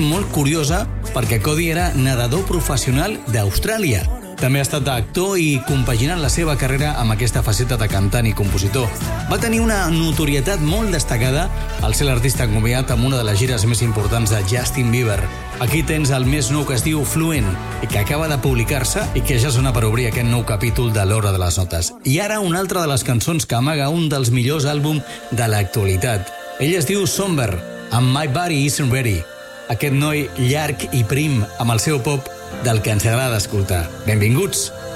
molt curiosa perquè Cody era nedador professional d'Austràlia. També ha estat actor i compaginant la seva carrera amb aquesta faceta de cantant i compositor. Va tenir una notorietat molt destacada al ser l'artista convidat amb una de les gires més importants de Justin Bieber. Aquí tens el més nou que es diu Fluent i que acaba de publicar-se i que ja sona per obrir aquest nou capítol de l'Hora de les Notes. I ara una altra de les cançons que amaga un dels millors àlbums de l'actualitat. Ell es diu Somber, amb My Body Isn't Ready. Aquest noi llarg i prim amb el seu pop del que ens agrada escoltar. Benvinguts!